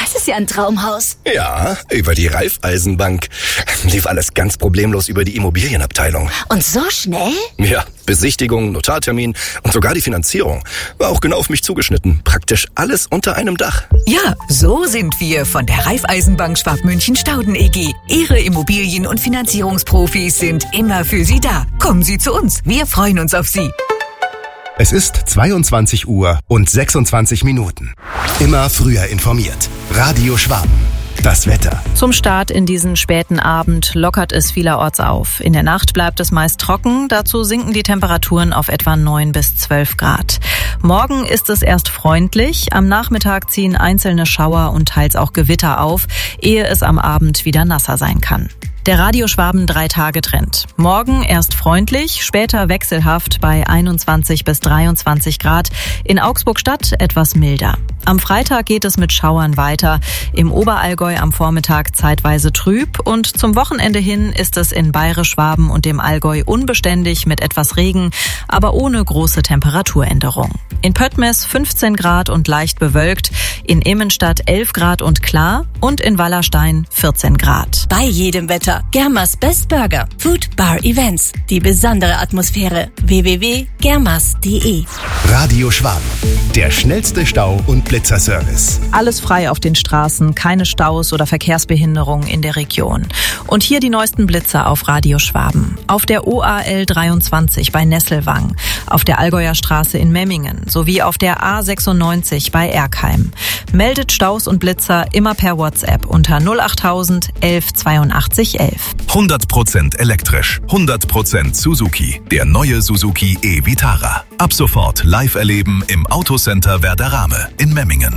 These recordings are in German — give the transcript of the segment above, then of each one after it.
Das ist ja ein Traumhaus. Ja, über die Raiffeisenbank. Lief alles ganz problemlos über die Immobilienabteilung. Und so schnell? Ja, Besichtigung, Notartermin und sogar die Finanzierung. War auch genau auf mich zugeschnitten. Praktisch alles unter einem Dach. Ja, so sind wir von der Raiffeisenbank Schwabmünchen-Stauden EG. Ihre Immobilien- und Finanzierungsprofis sind immer für Sie da. Kommen Sie zu uns. Wir freuen uns auf Sie. Es ist 22 Uhr und 26 Minuten. Immer früher informiert. Radio Schwaben. Das Wetter. Zum Start in diesen späten Abend lockert es vielerorts auf. In der Nacht bleibt es meist trocken. Dazu sinken die Temperaturen auf etwa 9 bis 12 Grad. Morgen ist es erst freundlich. Am Nachmittag ziehen einzelne Schauer und teils auch Gewitter auf, ehe es am Abend wieder nasser sein kann. Der Radio Schwaben 3-Tage-Trend. Morgen erst freundlich, später wechselhaft bei 21 bis 23 Grad. In Augsburg-Stadt etwas milder. Am Freitag geht es mit Schauern weiter. Im Oberallgäu am Vormittag zeitweise trüb und zum Wochenende hin ist es in Bayerisch-Schwaben und dem Allgäu unbeständig mit etwas Regen, aber ohne große Temperaturänderung. In Pöttmes 15 Grad und leicht bewölkt, in Immenstadt 11 Grad und klar und in Wallerstein 14 Grad. Bei jedem Wetter. Germas Best Burger. Food Bar Events. Die besondere Atmosphäre. www.germas.de. Radio Schwaben. Der schnellste Stau- und Blitzerservice. Alles frei auf den Straßen, keine Staus oder Verkehrsbehinderung in der Region. Und hier die neuesten Blitzer auf Radio Schwaben. Auf der OAL 23 bei Nesselwang, auf der Allgäuer Straße in Memmingen sowie auf der A96 bei Erkheim. Meldet Staus und Blitzer immer per WhatsApp unter 08000 11 82 11. 100% elektrisch, 100% Suzuki. Der neue Suzuki e-Vitara. Ab sofort live erleben im Autocenter Werderame in Memmingen.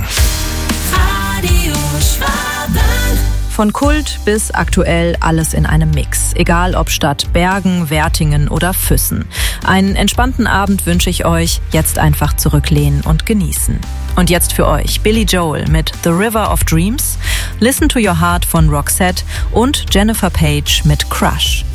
Radio Schwaben. Von Kult bis aktuell alles in einem Mix. Egal ob Stadt Bergen, Wertingen oder Füssen. Einen entspannten Abend wünsche ich euch. Jetzt einfach zurücklehnen und genießen. Und jetzt für euch Billy Joel mit The River of Dreams, Listen to Your Heart von Roxette und Jennifer Page mit Crush.